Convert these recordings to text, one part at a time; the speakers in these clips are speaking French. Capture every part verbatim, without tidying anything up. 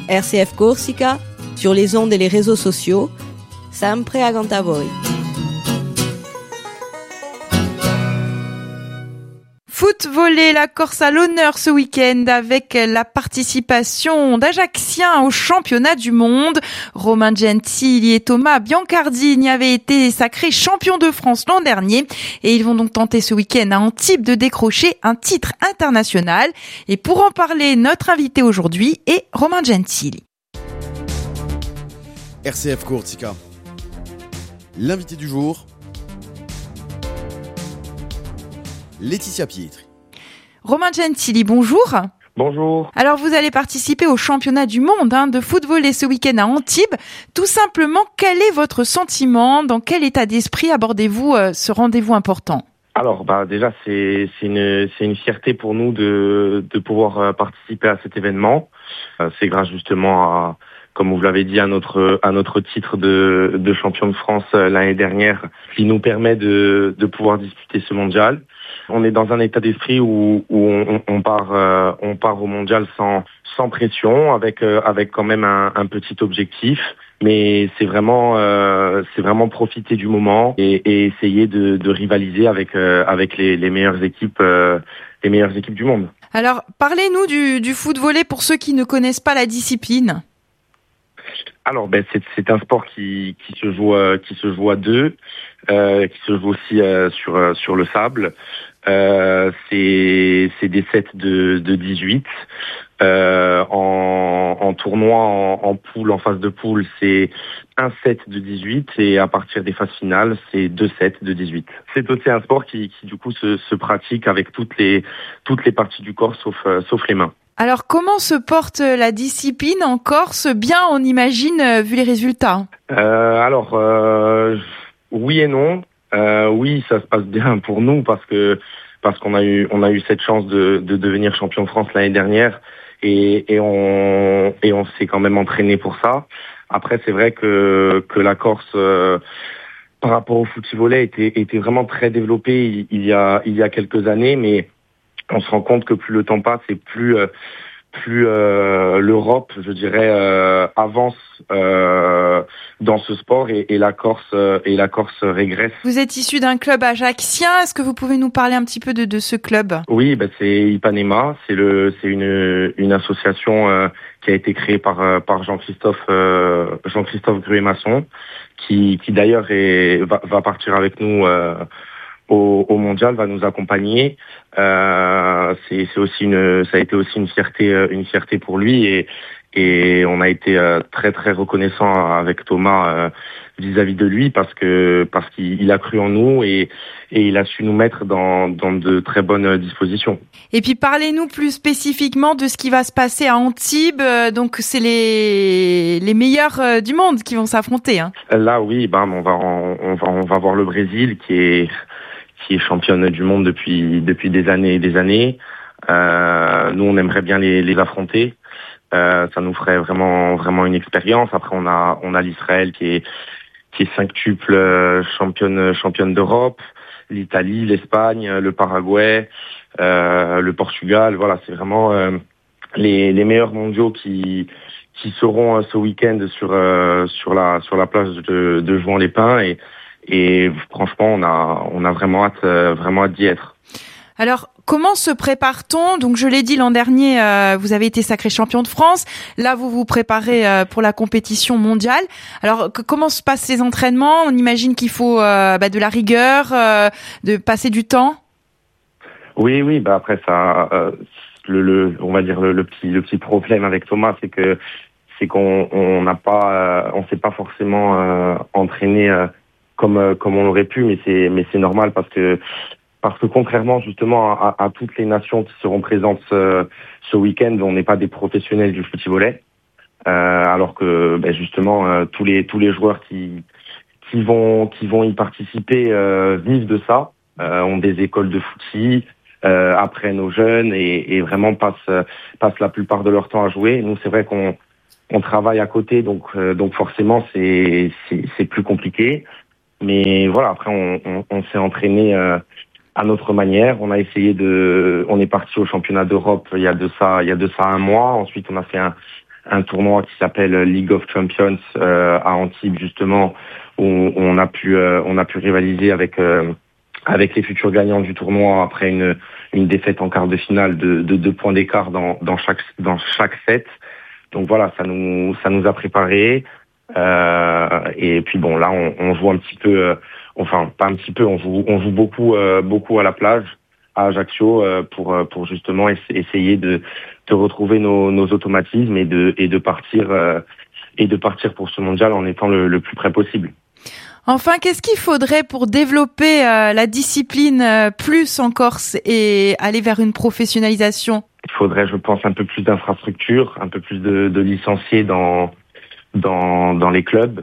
R C F Corsica, sur les ondes et les réseaux sociaux, sempre accanto a voi. Foot volley, la Corse à l'honneur ce week-end avec la participation d'Ajacciens au championnat du monde. Romain Gentili et Thomas Biancardini avaient été sacrés champions de France l'an dernier et ils vont donc tenter ce week-end à Antibes de décrocher un titre international. Et pour en parler, notre invité aujourd'hui est Romain Gentili. R C F Corsica. L'invité du jour, Laetitia Pietri. Romain Gentili, bonjour. Bonjour. Alors vous allez participer au championnat du monde hein, de foot volley ce week-end à Antibes. Tout simplement, quel est votre sentiment? Dans quel état d'esprit abordez-vous euh, ce rendez-vous important? Alors bah déjà c'est c'est une c'est une fierté pour nous de de pouvoir euh, participer à cet événement. Euh, c'est grâce justement à, comme vous l'avez dit, à notre à notre titre de de champion de France euh, l'année dernière, qui nous permet de de pouvoir disputer ce mondial. On est dans un état d'esprit où où on, on part euh, on part au mondial sans sans pression, avec euh, avec quand même un, un petit objectif. Mais c'est vraiment, euh, c'est vraiment profiter du moment et, et essayer de, de rivaliser avec euh, avec les, les meilleures équipes, euh, les meilleures équipes du monde. Alors, parlez-nous du, du foot volley pour ceux qui ne connaissent pas la discipline. Alors, ben c'est c'est un sport qui qui se joue euh, qui se joue à deux, euh, qui se joue aussi euh, sur euh, sur le sable. Euh, c'est c'est des sets de de dix-huit. Euh, en, en tournoi, en, en poule, en phase de poule, c'est un set de dix-huit et à partir des phases finales, c'est deux sets de dix-huit. C'est aussi un sport qui, qui du coup se, se pratique avec toutes les toutes les parties du corps sauf euh, sauf les mains. Alors comment se porte la discipline en Corse? Bien, on imagine, vu les résultats. Euh, alors euh, oui et non. Euh, oui, ça se passe bien pour nous parce que parce qu'on a eu on a eu cette chance de, de devenir champion de France l'année dernière. Et, et on et on s'est quand même entraîné pour ça. Après, c'est vrai que que la Corse, euh, par rapport au foot volley, était était vraiment très développée il, il y a il y a quelques années, mais on se rend compte que plus le temps passe et plus euh, plus euh, l'Europe, je dirais, euh, avance euh, dans ce sport et, et la Corse euh, et la Corse régresse. Vous êtes issu d'un club ajaccien. Est-ce que vous pouvez nous parler un petit peu de, de ce club? Oui, bah c'est Ipanema. C'est le c'est une une association euh, qui a été créée par euh, par Jean-Christophe euh, Jean-Christophe Gruet-Masson, qui qui d'ailleurs est va, va partir avec nous. Euh, Au, au mondial, va nous accompagner. Euh, c'est, c'est aussi une, ça a été aussi une fierté, une fierté pour lui et et on a été très très reconnaissant avec Thomas euh, vis-à-vis de lui parce que parce qu'il il a cru en nous et et il a su nous mettre dans dans de très bonnes dispositions. Et puis parlez-nous plus spécifiquement de ce qui va se passer à Antibes. Donc c'est les les meilleurs du monde qui vont s'affronter. Hein. Là, oui, ben on va on va on va voir le Brésil qui est qui est championne du monde depuis depuis des années et des années. Euh, nous, on aimerait bien les, les affronter. Euh, ça nous ferait vraiment vraiment une expérience. Après, on a on a l'Israël qui est qui est cinqutuple championne championne d'Europe, l'Italie, l'Espagne, le Paraguay, euh, le Portugal. Voilà, c'est vraiment euh, les les meilleurs mondiaux qui qui seront euh, ce week-end sur euh, sur la sur la plage de de Jouan-les-Pins et Et franchement, on a, on a vraiment hâte, euh, vraiment hâte d'y être. Alors, comment se prépare-t-on? Donc, je l'ai dit l'an dernier, euh, vous avez été sacré champion de France. Là, vous vous préparez euh, pour la compétition mondiale. Alors, que, comment se passent ces entraînements? On imagine qu'il faut euh, bah, de la rigueur, euh, de passer du temps. Oui, oui. Bah après ça, euh, le, le, on va dire le, le petit, le petit problème avec Thomas, c'est que, c'est qu'on, on n'a pas, euh, on s'est pas forcément euh, entraîné. Euh, comme comme on l'aurait pu, mais c'est mais c'est normal parce que parce que contrairement justement à, à toutes les nations qui seront présentes ce, ce week-end, on n'est pas des professionnels du foot volley, euh, alors que ben justement euh, tous les tous les joueurs qui qui vont qui vont y participer euh, vivent de ça, euh, ont des écoles de footy, euh, apprennent aux jeunes et, et vraiment passent passent la plupart de leur temps à jouer. Nous, c'est vrai qu'on on travaille à côté, donc euh, donc forcément c'est c'est c'est plus compliqué. Mais voilà, après on, on, on s'est entraîné euh, à notre manière. On a essayé de, on est parti au championnat d'Europe il y a de ça, il y a de ça un mois. Ensuite, on a fait un, un tournoi qui s'appelle League of Champions euh, à Antibes justement, où on a pu euh, on a pu rivaliser avec euh, avec les futurs gagnants du tournoi après une une défaite en quart de finale de, de deux points d'écart dans dans chaque dans chaque set. Donc voilà, ça nous ça nous a préparé. Euh, et puis bon, là on, on joue un petit peu, euh, enfin pas un petit peu, on joue on joue beaucoup euh, beaucoup à la plage à Ajaccio euh, pour pour justement essayer de de retrouver nos, nos automatismes et de et de partir euh, et de partir pour ce mondial en étant le, le plus près possible. Enfin, qu'est-ce qu'il faudrait pour développer euh, la discipline euh, plus en Corse et aller vers une professionnalisation? Il faudrait, je pense, un peu plus d'infrastructures, un peu plus de, de licenciés dans dans dans les clubs.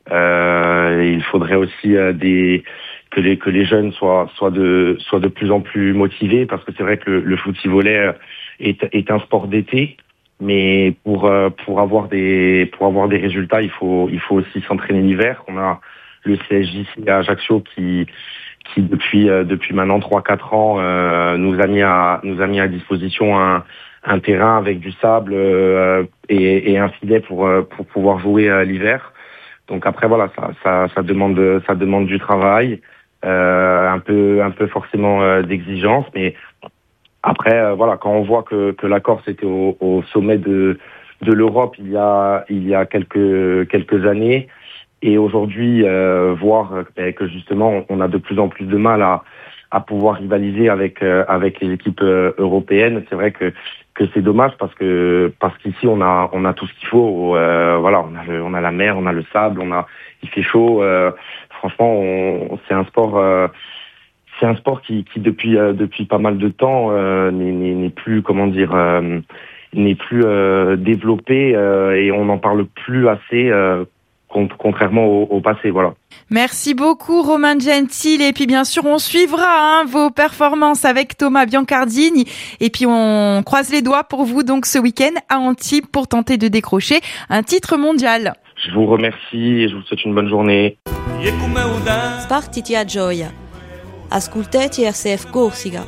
Euh, il faudrait aussi euh, des que les que les jeunes soient soient de soient de plus en plus motivés, parce que c'est vrai que le, le foot-volley est est un sport d'été, mais pour euh, pour avoir des pour avoir des résultats, il faut il faut aussi s'entraîner l'hiver. On a le C S J C à Ajaccio qui qui depuis euh, depuis maintenant trois quatre ans euh, nous a mis à nous a mis à disposition un un terrain avec du sable euh, et, et un filet pour euh, pour pouvoir jouer euh, l'hiver. Donc après voilà, ça ça ça demande ça demande du travail, euh, un peu un peu forcément euh, d'exigence, mais après euh, voilà, quand on voit que que la Corse était au, au sommet de de l'Europe il y a il y a quelques quelques années, et aujourd'hui euh, voir euh, que justement on a de plus en plus de mal à à pouvoir rivaliser avec euh, avec les équipes euh, européennes, c'est vrai que que c'est dommage, parce que parce qu'ici on a on a tout ce qu'il faut. Euh, voilà, on a le, on a la mer, on a le sable, on a il fait chaud. Euh, franchement, on, c'est un sport euh, c'est un sport qui qui depuis euh, depuis pas mal de temps euh, n'est, n'est n'est plus comment dire euh, n'est plus euh, développé euh, et on n'en parle plus assez. Euh, contrairement au, au passé, voilà. Merci beaucoup Romain Gentile, et puis bien sûr on suivra hein, vos performances avec Thomas Biancardini, et puis on croise les doigts pour vous donc ce week-end à Antibes pour tenter de décrocher un titre mondial. Je vous remercie et je vous souhaite une bonne journée. Spartiti a gioia. Ascoltati R C F Corsica.